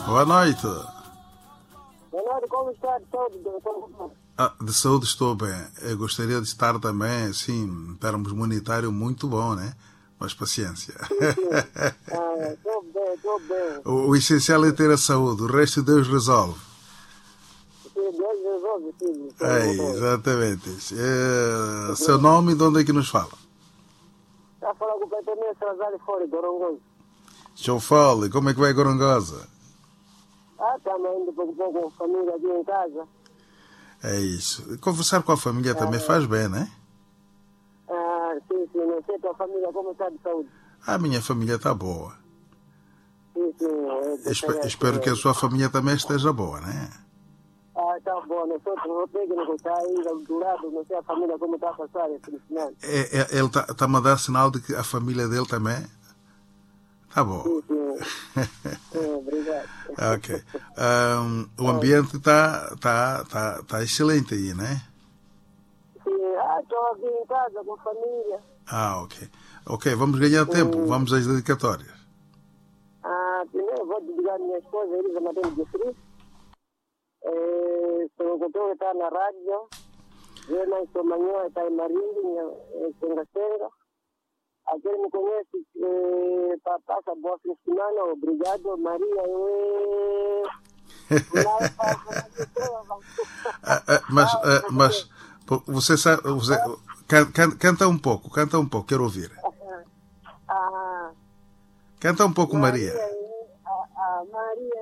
Boa noite. Boa noite, como está? De saúde? De saúde estou bem. Eu gostaria de estar também, assim, em termos monetários, muito bom, né? Mas paciência. Estou bem. O essencial é ter a saúde, o resto Deus resolve. Sim, Deus resolve, sim. Exatamente. Seu nome e de onde é que nos fala? Está a falar com o Caetano Salazar fora de Gorongoso. Show fole, como é que vai Gorongosa? Estamos indo pouco com a família aqui em casa. É isso. Conversar com a família também faz bem, né? Sim, não sei tua família como está de saúde. A minha família está boa. Sim. Espero que a sua família também esteja boa, né? Está bom. Nós o técnico está aí do lado, não sei a família como está a passar, infelizmente. Ele está-me a dar sinal de que a família dele também está boa. Sim, obrigado. Ok. O ambiente está excelente aí, né? Sim, estou aqui em casa com a família. Ok. Ok, vamos ganhar tempo. Vamos às dedicatórias. Primeiro vou dedicar a minha esposa, Elisa Matheus de Fris. O doutor está na rádio. Eu na manhã está em Marinho, em Senga-Senga. Aquele me conhece, passa boa fim de semana. Obrigado, Maria. Mas você sabe, canta um pouco, quero ouvir. Canta um pouco, Maria. Maria,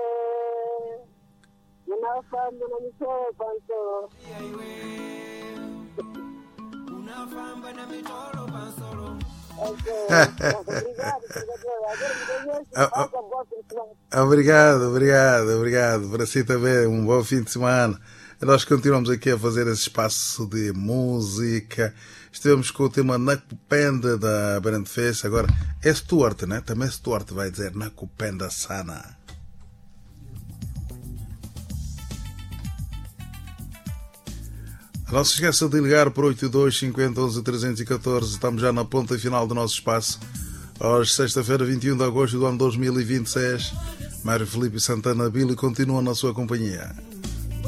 una famba na mitolo pansolo. Una famba na mitolo pansolo. Obrigado. Para si também, um bom fim de semana. Nós continuamos aqui a fazer esse espaço de música. Estivemos com o tema Nakupenda da Brandface. Agora é Stuart, né? Também Stuart vai dizer Nakupenda Sana. Não se esqueça de ligar para 82 50 11 314. Estamos já na ponta final do nosso espaço. Hoje, sexta-feira, 21 de agosto do ano 2026. Mário Filipe Santana Billy continua na sua companhia.